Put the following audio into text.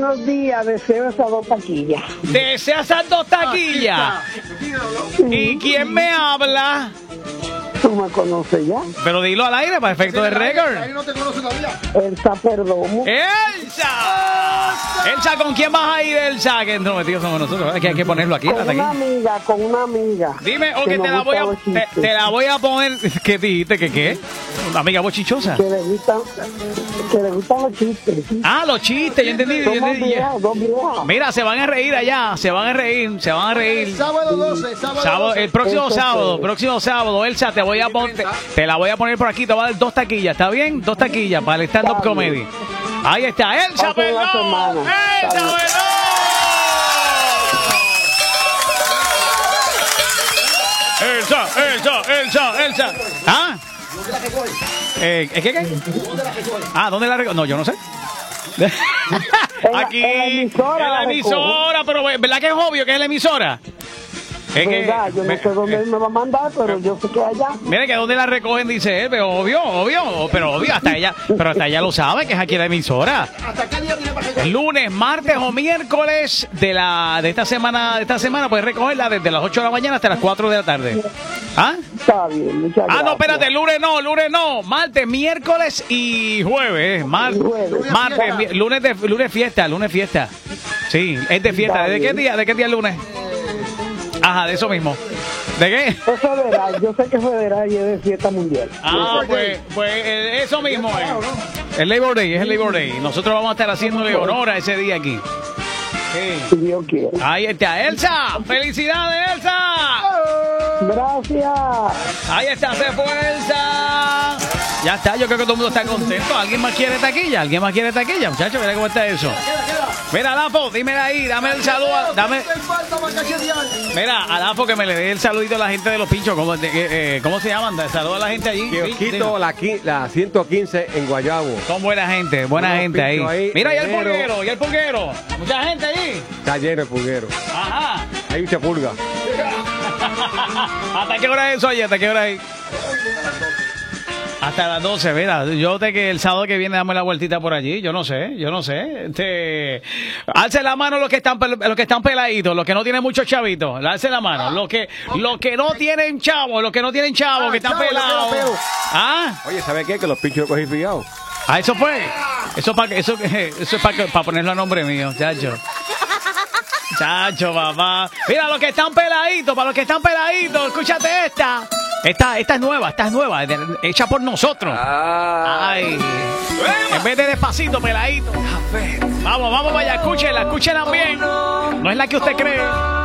Buenos días, deseo esas 2 taquillas. ¿Desea esas 2 taquillas? ¿Y quién me habla? Tú me conoces ya. Pero dilo al aire para efecto de récord. Ahí no te conoce todavía. Elsa Perdomo. ¡Elsa! Elsa, ¿con quién vas a ir, Elsa? Que entrometidos somos nosotros. Es que hay que ponerlo aquí. Con una amiga. Dime, ok, te la voy a poner. ¿Qué dijiste? ¿Qué? ¿Una amiga bochichosa? Que le gustan los chistes. Ah, los chistes, yo entendí. Dos viejas. Mira, se van a reír allá, se van a reír. Sábado 12, sábado 12. El próximo sábado, Elsa, te la voy a poner por aquí, te voy a dar 2 taquillas, ¿está bien? 2 taquillas para el stand-up comedy. Ahí está, Elsa Pelón. ¡Elsa Pelón! Elsa. ¿Ah? ¿Qué? Ah, ¿dónde la recoge? No, yo no sé. Aquí, en la emisora, pero ¿verdad que es obvio que es la emisora? Yo no sé dónde él me va a mandar, pero yo sé que allá. Mire que dónde la recogen, dice él, pero obvio, hasta ella lo sabe que es aquí la emisora. ¿Hasta qué día viene para recoger? Lunes, martes o miércoles de esta semana puedes recogerla desde las 8 de la mañana hasta las 4 de la tarde. ¿Ah? Está bien, muchas gracias. No, espérate, lunes no, martes, miércoles y jueves. Lunes fiesta. Sí, es de fiesta. ¿De qué día el lunes? Ajá, de eso mismo. ¿De qué? Es federal, yo sé que es federal y es de fiesta mundial. Pues eso mismo es. El Labor Day. Nosotros vamos a estar haciéndole honor a ese día aquí. Si Dios quiere. Ahí está, Elsa. ¡Felicidades, Elsa! Gracias. Ahí está, se fue Elsa. Ya está, yo creo que todo el mundo está contento. ¿Alguien más quiere taquilla? Muchachos, mira cómo está eso. Mira, Adafo, dime ahí, dame el saludo. Mira, Adafo, que me le dé el saludito a la gente de los pinchos. ¿Cómo se llaman? Saluda a la gente allí. Kiosquito, la 115 en Guayabo. Son buena gente ahí. Mira, y el pulguero. Mucha gente ahí. Está lleno el pulguero. Ajá. Hay mucha pulga. ¿Hasta qué hora es eso, oye? ¿Hasta qué hora es? Hasta las 12, mira, yo sé que el sábado que viene damos la vueltita por allí, yo no sé. Alce la mano los que están peladitos, los que no tienen muchos chavitos, alce la mano, los que no tienen chavos, que están pelados. ¿Ah? Oye, ¿sabe qué? Que los pinchos cogí fiados. Ah, eso fue. Eso es para ponerlo a nombre mío, chacho. Chacho, papá. Mira, los que están peladitos, escúchate esta. Esta es nueva, hecha por nosotros. Ay. En vez de despacito, peladito. Vamos para allá, escúchenla bien. No es la que usted cree.